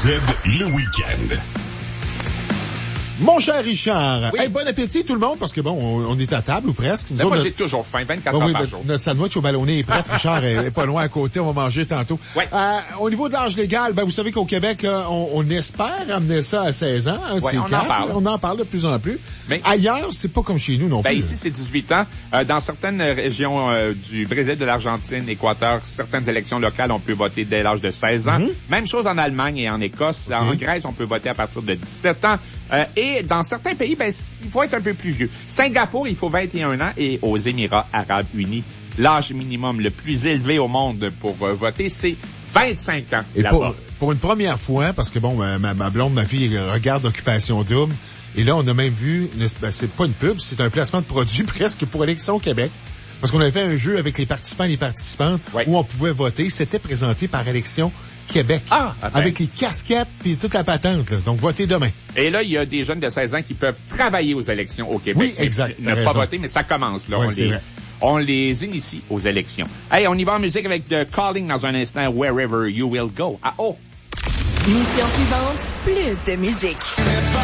le week-end. Mon cher Richard, oui. Hey, bon appétit tout le monde, parce que bon, on est à table ou presque. Nous moi, j'ai toujours faim, 24 heures par jour. Notre sandwich au ballonné est prêt, Richard est pas loin à côté, on va manger tantôt. Ouais. Au niveau de l'âge légal, vous savez qu'au Québec, on espère amener ça à 16 ans. On en parle de plus en plus. Mais ailleurs, c'est pas comme chez nous non plus. Ici, c'est 18 ans. Dans certaines régions du Brésil, de l'Argentine, Équateur, certaines élections locales, on peut voter dès l'âge de 16 ans. Même chose en Allemagne et en Écosse. En Grèce, on peut voter à partir de 17 ans. Et dans certains pays, il faut être un peu plus vieux. Singapour, il faut 21 ans et aux Émirats arabes unis, l'âge minimum le plus élevé au monde pour voter, c'est 25 ans. Et pour une première fois, parce que ma blonde, ma fille regarde Occupation Double, et là, on a même vu, c'est pas une pub, c'est un placement de produit presque pour Élection Québec. Parce qu'on avait fait un jeu avec les participants et les participantes où on pouvait voter. C'était présenté par Élection Québec. Avec les casquettes puis toute la patente. Là. Donc, votez demain. Et là, il y a des jeunes de 16 ans qui peuvent travailler aux élections au Québec. Oui, exact. Ne pas voter, mais ça commence. Là. On les initie aux élections. Hey, on y va en musique avec The Calling dans un instant. Wherever You Will Go. Mission suivante, plus de musique.